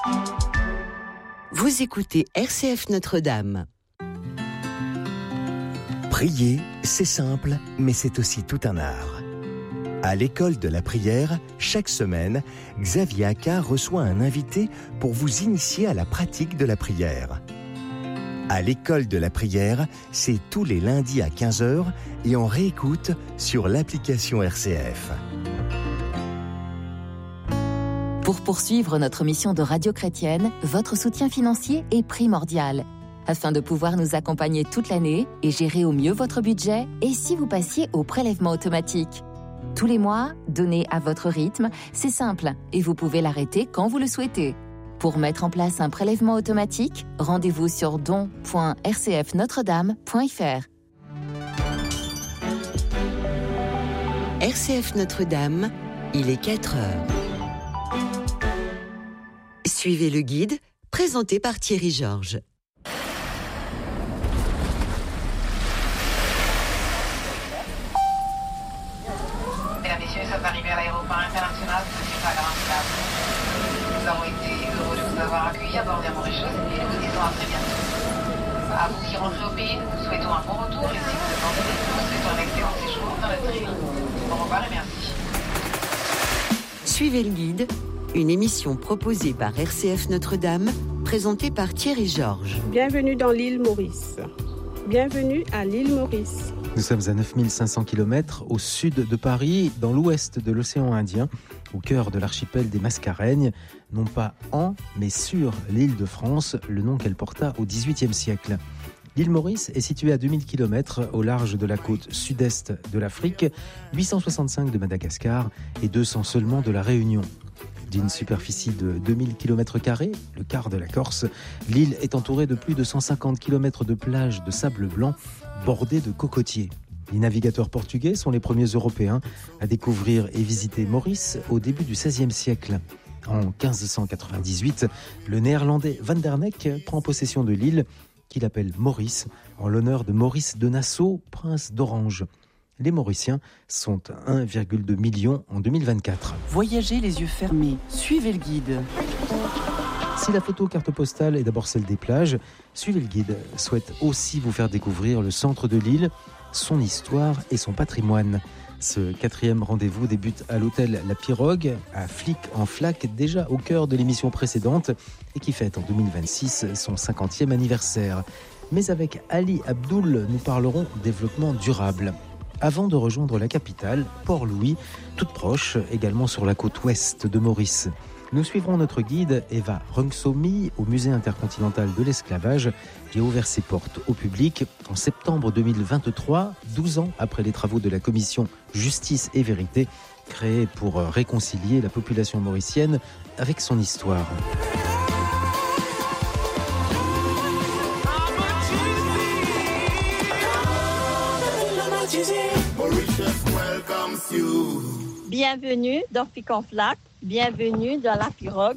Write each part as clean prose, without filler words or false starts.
Vous écoutez RCF Notre-Dame. Prier, c'est simple, mais c'est aussi tout un art. À l'école de la prière, chaque semaine, Xavier Accard reçoit un invité pour vous initier à la pratique de la prière. À l'école de la prière, c'est tous les lundis à 15h et on réécoute sur l'application RCF. Pour poursuivre notre mission de radio chrétienne, votre soutien financier est primordial. Afin de pouvoir nous accompagner toute l'année et gérer au mieux votre budget, et si vous passiez au prélèvement automatique. Tous les mois, donnez à votre rythme, c'est simple et vous pouvez l'arrêter quand vous le souhaitez. Pour mettre en place un prélèvement automatique, rendez-vous sur don.rcfnotredame.fr. RCF Notre-Dame, il est 4h. Suivez le guide, présenté par Thierry Georges. Mesdames, Messieurs, nous sommes arrivés à l'aéroport international de Paris. Nous avons été heureux de vous avoir accueillis à bord d'Air Mauritius et nous vous disons à très bientôt. À vous qui rentrez au pays, nous vous souhaitons un bon retour et si vous êtes en ville, nous vous souhaitons un excellent séjour dans notre île. Au revoir et merci. Suivez le guide, une émission proposée par RCF Notre-Dame, présentée par Thierry Georges. Bienvenue dans l'île Maurice. Bienvenue à l'île Maurice. Nous sommes à 9500 km au sud de Paris, dans l'ouest de l'océan Indien, au cœur de l'archipel des Mascareignes, non pas en, mais sur l'île de France, le nom qu'elle porta au XVIIIe siècle. L'île Maurice est située à 2000 km au large de la côte sud-est de l'Afrique, 865 de Madagascar et 200 seulement de la Réunion. D'une superficie de 2000 km², le quart de la Corse, l'île est entourée de plus de 150 km de plages de sable blanc bordées de cocotiers. Les navigateurs portugais sont les premiers Européens à découvrir et visiter Maurice au début du XVIe siècle. En 1598, le néerlandais Van der Neck prend possession de l'île, qu'il appelle Maurice, en l'honneur de Maurice de Nassau, prince d'Orange. Les Mauriciens sont 1,2 million en 2024. Voyagez les yeux fermés, suivez le guide. Si la photo carte postale est d'abord celle des plages, Suivez le guide souhaite aussi vous faire découvrir le centre de l'île, son histoire et son patrimoine. Ce 4e rendez-vous débute à l'hôtel La Pirogue, à Flic-en-Flac, déjà au cœur de l'émission précédente et qui fête en 2026 son 50e anniversaire. Mais avec Ali Abdoul, nous parlerons développement durable. Avant de rejoindre la capitale, Port-Louis, toute proche, également sur la côte ouest de Maurice. Nous suivrons notre guide Eva Rungsomi au Musée intercontinental de l'esclavage qui a ouvert ses portes au public en septembre 2023, 12 ans après les travaux de la commission Justice et Vérité, créée pour réconcilier la population mauricienne avec son histoire. Bienvenue dans Flic-en-Flac, bienvenue dans La Pirogue.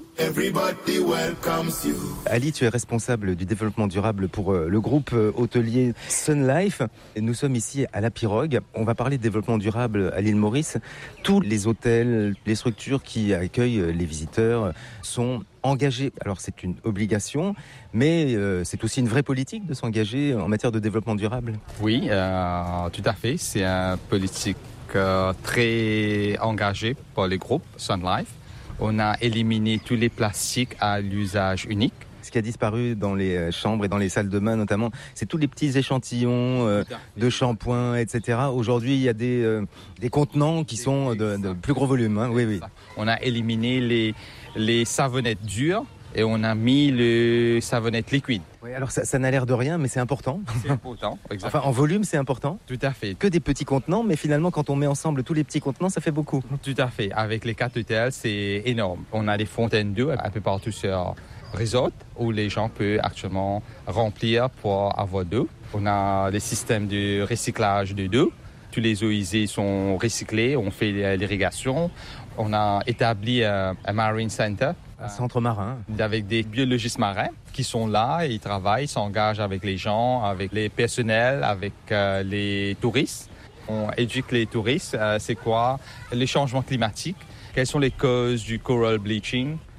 Ali, tu es responsable du développement durable pour le groupe hôtelier Sun Life. Et nous sommes ici à La Pirogue. On va parler de développement durable à l'île Maurice. Tous les hôtels, les structures qui accueillent les visiteurs sont engagés. Alors c'est une obligation, mais c'est aussi une vraie politique de s'engager en matière de développement durable. Oui, tout à fait. C'est une politique très engagé par les groupes Sun Life. On a éliminé tous les plastiques à l'usage unique. Ce qui a disparu dans les chambres et dans les salles de bain notamment, c'est tous les petits échantillons de shampoing, etc. Aujourd'hui, il y a des contenants qui sont de plus gros volume. Hein. Oui. On a éliminé les savonnettes dures et on a mis le savonnette liquide. Oui, alors ça n'a l'air de rien, mais c'est important. C'est important, exactement. Enfin, en volume, c'est important. Tout à fait. Que des petits contenants, mais finalement, quand on met ensemble tous les petits contenants, ça fait beaucoup. Tout à fait. Avec les 4 hôtels, c'est énorme. On a des fontaines d'eau un peu partout sur Resort, où les gens peuvent actuellement remplir pour avoir d'eau. On a des systèmes de recyclage d'eau. Tous les eaux usées sont recyclées, on fait l'irrigation. On a établi un Marine Center. Un centre marin. Avec des biologistes marins qui sont là, ils travaillent, s'engagent avec les gens, avec les personnels, avec les touristes. On éduque les touristes, c'est quoi les changements climatiques, quelles sont les causes du coral bleaching,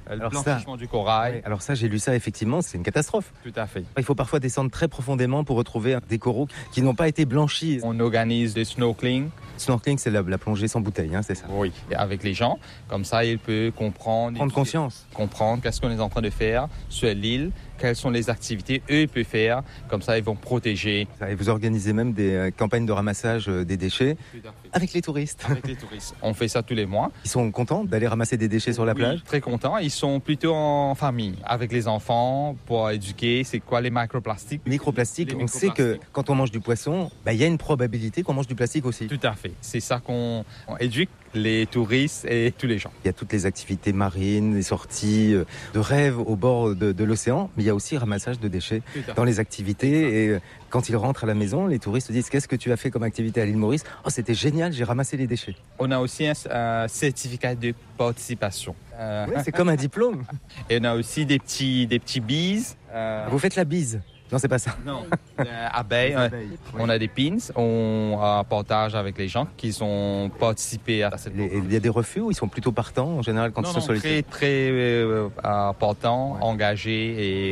le blanchissement du corail. Alors ça, j'ai lu ça, effectivement, c'est une catastrophe. Tout à fait. Il faut parfois descendre très profondément pour retrouver des coraux qui n'ont pas été blanchis. On organise des snorkeling. Snorkeling, c'est la plongée sans bouteille, hein, c'est ça? Oui, avec les gens. Comme ça, ils peuvent comprendre. Prendre conscience. Comprendre qu'est-ce qu'on est en train de faire sur l'île, quelles sont les activités eux peuvent faire. Comme ça, ils vont protéger. Et vous organisez même des campagnes de ramassage des déchets avec les touristes. Avec les touristes. On fait ça tous les mois. Ils sont contents d'aller ramasser des déchets sur la plage? Très contents. Ils sont plutôt en famille, avec les enfants, pour éduquer c'est quoi les microplastiques. Microplastiques, on sait que quand on mange du poisson, il y a une probabilité qu'on mange du plastique aussi. Tout à fait. C'est ça qu'on éduque les touristes et tous les gens. Il y a toutes les activités marines, les sorties de rêve au bord de l'océan, mais il y a aussi ramassage de déchets dans les activités. Et quand ils rentrent à la maison, les touristes disent: qu'est-ce que tu as fait comme activité à l'île Maurice? Oh, c'était génial, j'ai ramassé les déchets. On a aussi un certificat de participation. Oui, c'est comme un diplôme. Et on a aussi des petits bises. Vous faites la bise? Non, c'est pas ça. Non. Abeilles. On a des pins. On partage avec les gens qui ont participé à cette. Il y a des refus ou ils sont plutôt partants en général quand ils sont sollicités? Très partants, engagés et